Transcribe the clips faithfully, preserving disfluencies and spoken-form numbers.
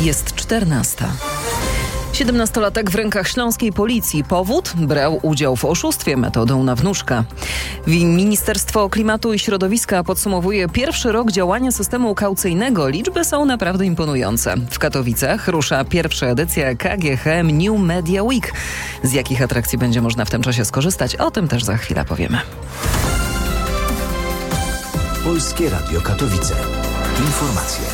Jest czternasta. siedemnastolatek w rękach śląskiej policji. Powód? Brał udział w oszustwie metodą na wnuczka. Ministerstwo Klimatu i Środowiska podsumowuje pierwszy rok działania systemu kaucyjnego. Liczby są naprawdę imponujące. W Katowicach rusza pierwsza edycja K G H M New Media Week. Z jakich atrakcji będzie można w tym czasie skorzystać? O tym też za chwilę powiemy. Polskie Radio Katowice. Informacje.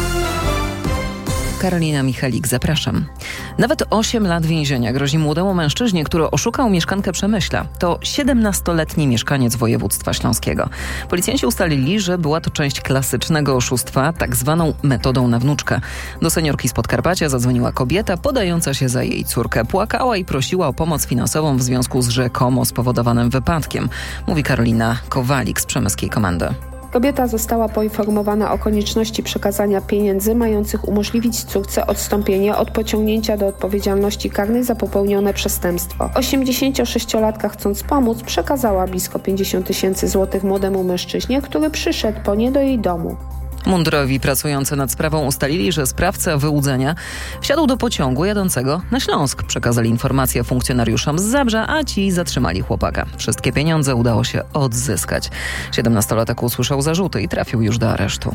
Karolina Michalik, zapraszam. Nawet osiem lat więzienia grozi młodemu mężczyźnie, który oszukał mieszkankę Przemyśla. To siedemnastoletni mieszkaniec województwa śląskiego. Policjanci ustalili, że była to część klasycznego oszustwa, tak zwaną metodą na wnuczkę. Do seniorki z Podkarpacia zadzwoniła kobieta podająca się za jej córkę. Płakała i prosiła o pomoc finansową w związku z rzekomo spowodowanym wypadkiem, mówi Karolina Kowalik z Przemyskiej Komendy. Kobieta została poinformowana o konieczności przekazania pieniędzy mających umożliwić córce odstąpienie od pociągnięcia do odpowiedzialności karnej za popełnione przestępstwo. osiemdziesięciosześciolatka, chcąc pomóc, przekazała blisko pięćdziesiąt tysięcy złotych młodemu mężczyźnie, który przyszedł po nie do jej domu. Mundurowi pracujący nad sprawą ustalili, że sprawca wyłudzenia wsiadł do pociągu jadącego na Śląsk. Przekazali informację funkcjonariuszom z Zabrza, a ci zatrzymali chłopaka. Wszystkie pieniądze udało się odzyskać. siedemnastolatek usłyszał zarzuty i trafił już do aresztu.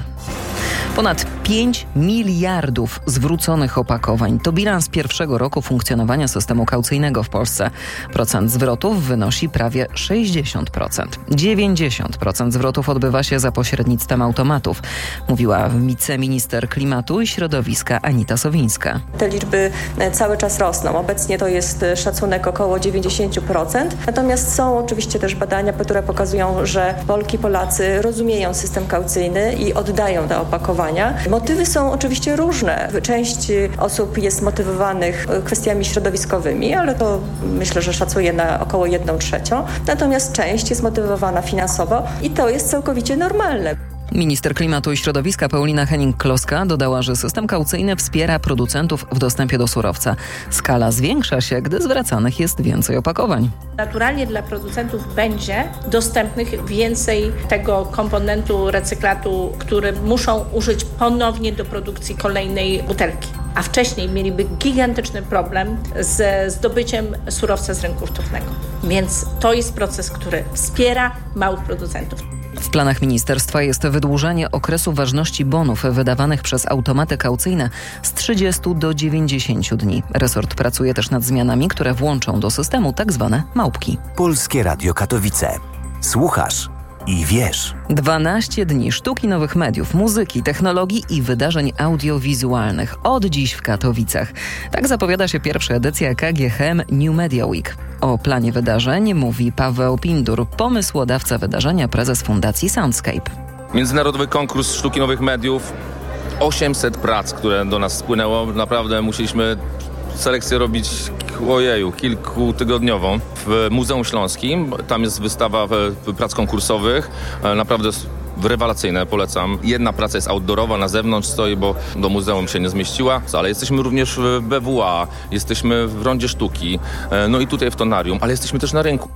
Ponad pięć miliardów zwróconych opakowań to bilans pierwszego roku funkcjonowania systemu kaucyjnego w Polsce. Procent zwrotów wynosi prawie sześćdziesiąt procent. dziewięćdziesiąt procent zwrotów odbywa się za pośrednictwem automatów, mówiła wiceminister klimatu i środowiska Anita Sowińska. Te liczby cały czas rosną. Obecnie to jest szacunek około dziewięćdziesiąt procent. Natomiast są oczywiście też badania, które pokazują, że Polki, Polacy rozumieją system kaucyjny i oddają te opakowania. Motywy są oczywiście różne. Część osób jest motywowanych kwestiami środowiskowymi, ale to myślę, że szacuję na około jedną trzecią. Natomiast część jest motywowana finansowo i to jest całkowicie normalne. Minister klimatu i środowiska Paulina Henning-Kloska dodała, że system kaucyjny wspiera producentów w dostępie do surowca. Skala zwiększa się, gdy zwracanych jest więcej opakowań. Naturalnie dla producentów będzie dostępnych więcej tego komponentu recyklatu, który muszą użyć ponownie do produkcji kolejnej butelki. A wcześniej mieliby gigantyczny problem ze zdobyciem surowca z rynku wtórnego. Więc to jest proces, który wspiera małych producentów. W planach ministerstwa jest wydłużenie okresu ważności bonów wydawanych przez automaty kaucyjne z trzydziestu do dziewięćdziesięciu dni. Resort pracuje też nad zmianami, które włączą do systemu tak zwane małpki. Polskie Radio Katowice. Słuchasz i wiesz. dwanaście dni sztuki nowych mediów, muzyki, technologii i wydarzeń audiowizualnych. Od dziś w Katowicach. Tak zapowiada się pierwsza edycja K G H M New Media Week. O planie wydarzeń mówi Paweł Pindur, pomysłodawca wydarzenia, prezes Fundacji Soundscape. Międzynarodowy konkurs sztuki nowych mediów, osiemset prac, które do nas spłynęło. Naprawdę musieliśmy selekcję robić, ojeju, kilkutygodniową w Muzeum Śląskim. Tam jest wystawa prac konkursowych, naprawdę rewelacyjne, polecam. Jedna praca jest outdoorowa, na zewnątrz stoi, bo do muzeum się nie zmieściła, ale jesteśmy również w B W A, jesteśmy w Rondzie Sztuki, no i tutaj w Tonarium, ale jesteśmy też na rynku.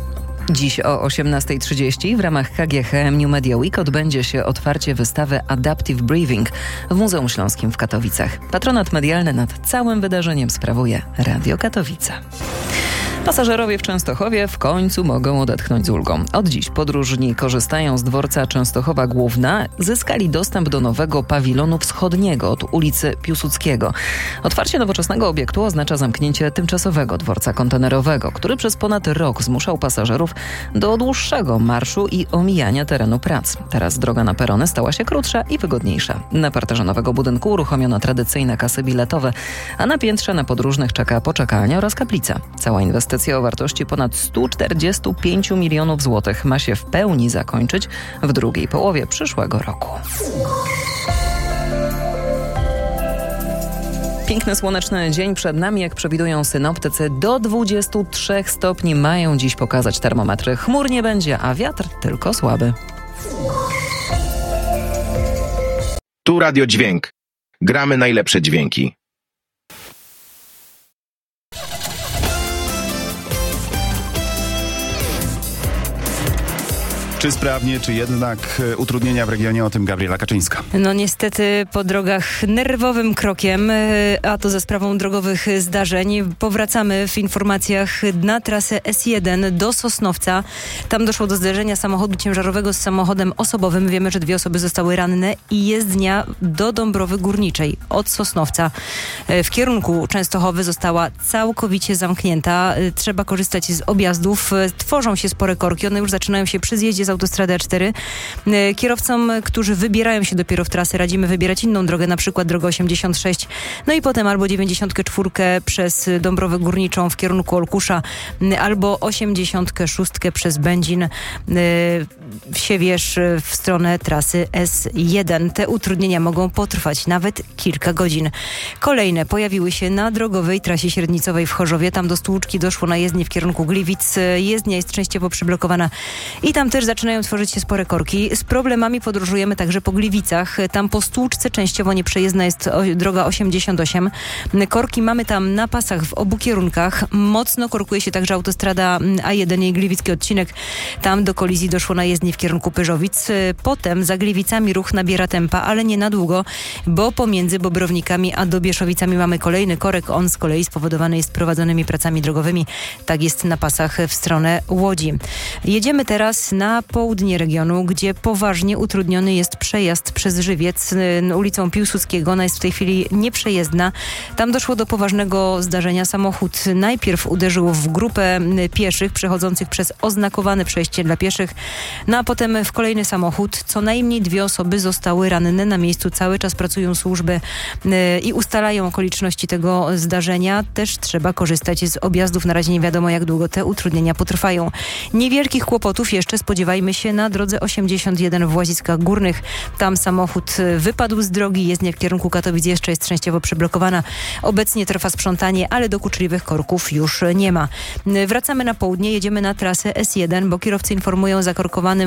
Dziś o osiemnasta trzydzieści w ramach K G H M New Media Week odbędzie się otwarcie wystawy Adaptive Breathing w Muzeum Śląskim w Katowicach. Patronat medialny nad całym wydarzeniem sprawuje Radio Katowice. Pasażerowie w Częstochowie w końcu mogą odetchnąć z ulgą. Od dziś podróżni korzystają z dworca Częstochowa Główna, zyskali dostęp do nowego pawilonu wschodniego od ulicy Piłsudskiego. Otwarcie nowoczesnego obiektu oznacza zamknięcie tymczasowego dworca kontenerowego, który przez ponad rok zmuszał pasażerów do dłuższego marszu i omijania terenu prac. Teraz droga na perony stała się krótsza i wygodniejsza. Na parterze nowego budynku uruchomiono tradycyjne kasy biletowe, a na piętrze na podróżnych czeka poczekalnia oraz kaplica. Cała inwestycja o wartości ponad sto czterdzieści pięć milionów złotych ma się w pełni zakończyć w drugiej połowie przyszłego roku. Piękny, słoneczny dzień przed nami, jak przewidują synoptycy. Do dwudziestu trzech stopni mają dziś pokazać termometry. Chmur nie będzie, a wiatr tylko słaby. Tu Radio Dźwięk. Gramy najlepsze dźwięki. Czy sprawnie, czy jednak utrudnienia w regionie? O tym Gabriela Kaczyńska. No niestety po drogach nerwowym krokiem, a to za sprawą drogowych zdarzeń. Powracamy w informacjach na trasę S jeden do Sosnowca. Tam doszło do zderzenia samochodu ciężarowego z samochodem osobowym. Wiemy, że dwie osoby zostały ranne i jezdnia do Dąbrowy Górniczej od Sosnowca w kierunku Częstochowy została całkowicie zamknięta. Trzeba korzystać z objazdów. Tworzą się spore korki. One już zaczynają się przy zjeździe z autostrady A cztery. Kierowcom, którzy wybierają się dopiero w trasę, radzimy wybierać inną drogę, na przykład drogę osiemdziesiąt sześć, no i potem albo dziewięćdziesiąt cztery przez Dąbrowę Górniczą w kierunku Olkusza, albo osiemdziesiąt sześć przez Będzin w Siewierz w stronę trasy S jeden. Te utrudnienia mogą potrwać nawet kilka godzin. Kolejne pojawiły się na drogowej trasie średnicowej w Chorzowie. Tam do Stłuczki doszło na jezdnię w kierunku Gliwic. Jezdnia jest częściowo przyblokowana i tam też zaczynają tworzyć się spore korki. Z problemami podróżujemy także po Gliwicach. Tam po Stłuczce częściowo nieprzejezdna jest droga osiemdziesiąt osiem. Korki mamy tam na pasach w obu kierunkach. Mocno korkuje się także autostrada A jeden i gliwicki odcinek. Tam do kolizji doszło na jezdni w kierunku Pyrzowic. Potem za Gliwicami ruch nabiera tempa, ale nie na długo, bo pomiędzy Bobrownikami a Dobieszowicami mamy kolejny korek. On z kolei spowodowany jest prowadzonymi pracami drogowymi. Tak jest na pasach w stronę Łodzi. Jedziemy teraz na południe regionu, gdzie poważnie utrudniony jest przejazd przez Żywiec ulicą Piłsudskiego. Ona jest w tej chwili nieprzejezdna. Tam doszło do poważnego zdarzenia. Samochód najpierw uderzył w grupę pieszych przechodzących przez oznakowane przejście dla pieszych, no a potem w kolejny samochód. Co najmniej dwie osoby zostały ranne. Na miejscu cały czas pracują służby i ustalają okoliczności tego zdarzenia. Też trzeba korzystać z objazdów. Na razie nie wiadomo, jak długo te utrudnienia potrwają. Niewielkich kłopotów jeszcze spodziewajmy się na drodze osiemdziesiąt jeden w Łaziskach Górnych. Tam samochód wypadł z drogi. Jezdnia w kierunku Katowic jeszcze jest częściowo przyblokowana. Obecnie trwa sprzątanie, ale dokuczliwych korków już nie ma. Wracamy na południe. Jedziemy na trasę S jeden, bo kierowcy informują o zakorkowanym